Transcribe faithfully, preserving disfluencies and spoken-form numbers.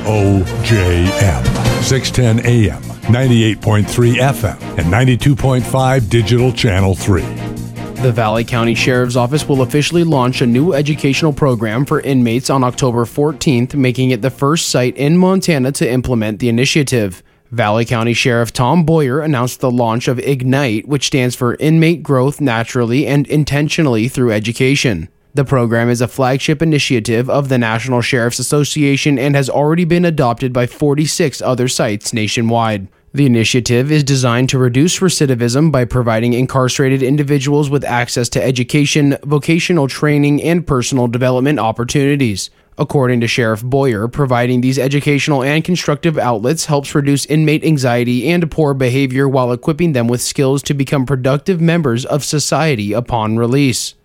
O J M, six ten A M, ninety-eight point three F M, and ninety-two point five Digital Channel three. The Valley County Sheriff's Office will officially launch a new educational program for inmates on October fourteenth, making it the first site in Montana to implement the initiative. Valley County Sheriff Tom Boyer announced the launch of IGNITE, which stands for Inmate Growth Naturally and Intentionally Through Education. The program is a flagship initiative of the National Sheriff's Association and has already been adopted by forty-six other sites nationwide. The initiative is designed to reduce recidivism by providing incarcerated individuals with access to education, vocational training, and personal development opportunities. According to Sheriff Boyer, providing these educational and constructive outlets helps reduce inmate anxiety and poor behavior while equipping them with skills to become productive members of society upon release.